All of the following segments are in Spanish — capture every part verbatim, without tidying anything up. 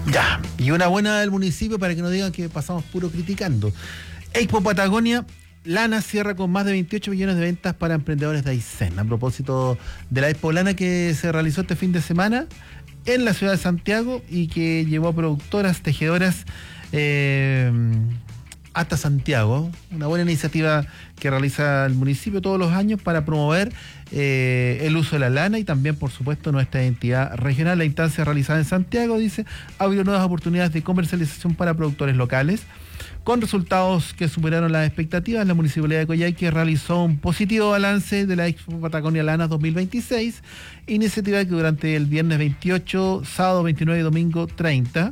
Ya, y una buena del municipio para que no digan que pasamos puro criticando. Expo Patagonia, Lana cierra con más de veintiocho millones de ventas para emprendedores de Aysén. A propósito de la Expo Lana que se realizó este fin de semana en la ciudad de Santiago y que llevó a productoras, tejedoras eh, hasta Santiago. Una buena iniciativa que realiza el municipio todos los años para promover eh, el uso de la lana y también, por supuesto, nuestra identidad regional. La instancia realizada en Santiago, dice, abrió nuevas oportunidades de comercialización para productores locales. Con resultados que superaron las expectativas, la Municipalidad de Coyhaique realizó un positivo balance de la Expo Patagonia Lana dos mil veintiséis, iniciativa que durante el viernes veintiocho, sábado veintinueve y domingo treinta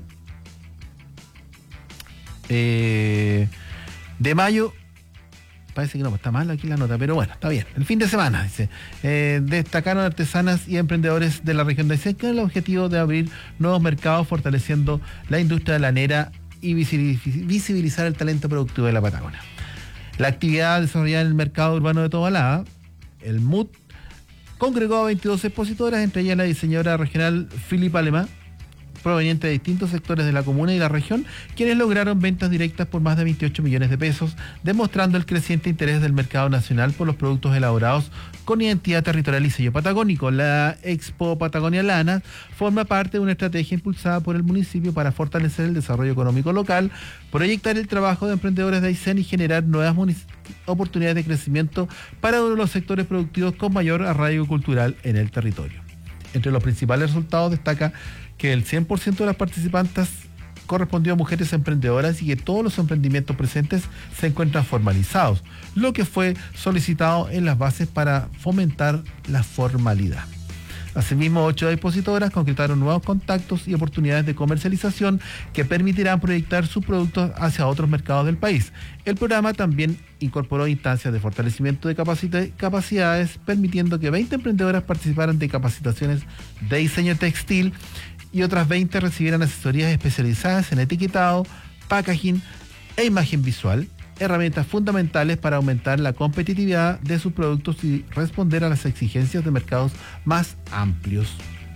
eh, de mayo, parece que no, está mal aquí la nota, pero bueno, está bien. El fin de semana, dice, eh, destacaron artesanas y emprendedores de la región de Aysén con el objetivo de abrir nuevos mercados, fortaleciendo la industria lanera y visibilizar el talento productivo de la Patagonia. La actividad desarrollada en el mercado urbano de Tobalaba, el M U T, congregó a veintidós expositoras, entre ellas la diseñadora regional Filipa Alemán, proveniente de distintos sectores de la comuna y la región, quienes lograron ventas directas por más de veintiocho millones de pesos, demostrando el creciente interés del mercado nacional por los productos elaborados con identidad territorial y sello patagónico. La Expo Patagonia Lana forma parte de una estrategia impulsada por el municipio para fortalecer el desarrollo económico local, proyectar el trabajo de emprendedores de Aysén y generar nuevas oportunidades de crecimiento para uno de los sectores productivos con mayor arraigo cultural en el territorio. Entre los principales resultados destaca que el cien por ciento de las participantes correspondió a mujeres emprendedoras y que todos los emprendimientos presentes se encuentran formalizados, lo que fue solicitado en las bases para fomentar la formalidad. Asimismo, ocho expositoras concretaron nuevos contactos y oportunidades de comercialización que permitirán proyectar sus productos hacia otros mercados del país. El programa también incorporó instancias de fortalecimiento de capacita- capacidades, permitiendo que veinte emprendedoras participaran de capacitaciones de diseño textil y otras veinte recibieran asesorías especializadas en etiquetado, packaging e imagen visual, herramientas fundamentales para aumentar la competitividad de sus productos y responder a las exigencias de mercados más amplios.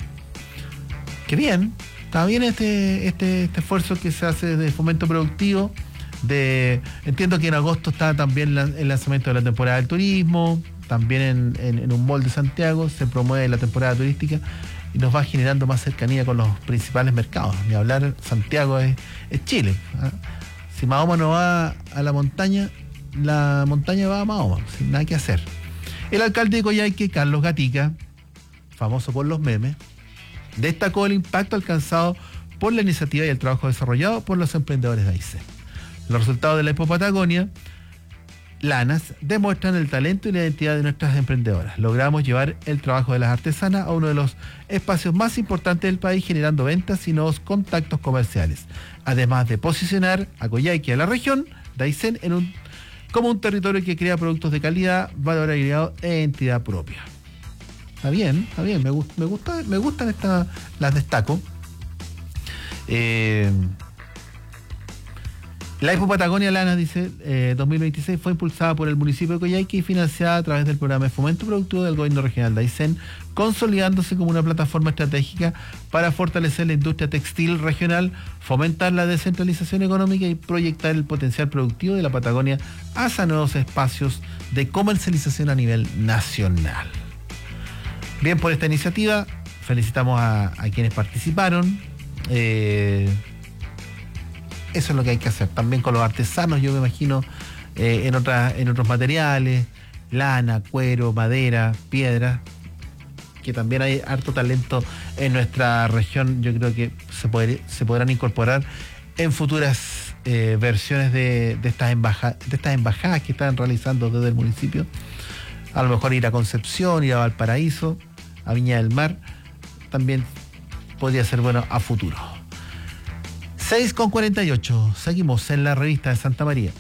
Qué bien, está bien este, este, este esfuerzo que se hace de fomento productivo. De, entiendo que en agosto está también la, el lanzamiento de la temporada del turismo, también en, en, en un mall de Santiago se promueve la temporada turística y nos va generando más cercanía con los principales mercados. Ni hablar, Santiago es, es Chile, ¿eh? Si Mahoma no va a la montaña, la montaña va a Mahoma, sin nada que hacer. El alcalde de Coyhaique, Carlos Gatica, famoso por los memes, destacó el impacto alcanzado por la iniciativa y el trabajo desarrollado por los emprendedores de Aysén. Los resultados de la Expo Patagonia Lanas demuestran el talento y la identidad de nuestras emprendedoras. Logramos llevar el trabajo de las artesanas a uno de los espacios más importantes del país, generando ventas y nuevos contactos comerciales, además de posicionar a Coyhaique y a la región de Aysén en un, como un territorio que crea productos de calidad, valor agregado e identidad propia. Está bien, está bien, me, gust, me, gusta, me gustan estas, las destaco. Eh... La Expo Patagonia Lana, dice, eh, dos mil veintiséis fue impulsada por el municipio de Coyhaique y financiada a través del programa de fomento productivo del gobierno regional de Aysén, consolidándose como una plataforma estratégica para fortalecer la industria textil regional, fomentar la descentralización económica y proyectar el potencial productivo de la Patagonia hacia nuevos espacios de comercialización a nivel nacional. Bien por esta iniciativa, felicitamos a, a quienes participaron. Eh, Eso es lo que hay que hacer. También con los artesanos, yo me imagino, eh, en, otras, en otros materiales, lana, cuero, madera, piedra, que también hay harto talento en nuestra región. Yo creo que se, poder, se podrán incorporar en futuras eh, versiones de, de, estas embaja, de estas embajadas que están realizando desde el municipio. A lo mejor ir a Concepción, ir a Valparaíso, a Viña del Mar, también podría ser bueno a futuro. seis con cuarenta y ocho, seguimos en la revista de Santa María.